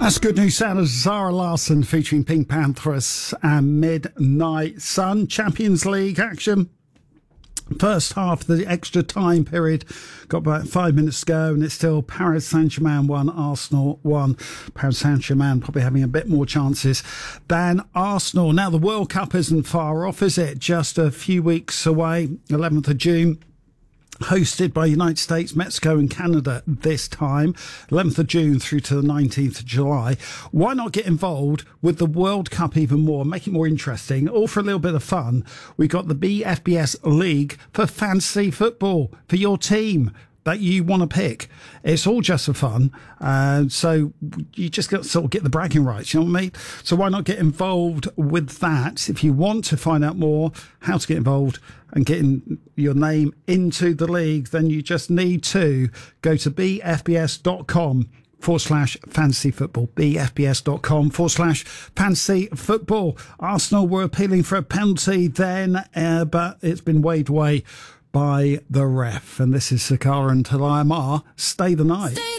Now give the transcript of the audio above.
That's good news sound of Zara Larsson featuring Pink Panthers and Midnight Sun. Champions League action. First half of the extra time period. Got about 5 minutes to go and it's still Paris Saint-Germain 1, Arsenal 1. Paris Saint-Germain probably having a bit more chances than Arsenal. Now the World Cup isn't far off, is it? Just a few weeks away, 11th of June. Hosted by United States, Mexico and Canada this time, 11th of June through to the 19th of July. Why not get involved with the World Cup even more, make it more interesting, all for a little bit of fun? We got the BFBS League for fantasy football for your team that you want to pick. It's all just for fun. So you just got to sort of get the bragging rights, you know what I mean? So why not get involved with that? If you want to find out more how to get involved and getting your name into the league, then you just need to go to bfbs.com/fantasy football. bfbs.com/fantasy football. Arsenal were appealing for a penalty then, but it's been waved away by the ref. And this is Sakara and Talayamar. Stay the night.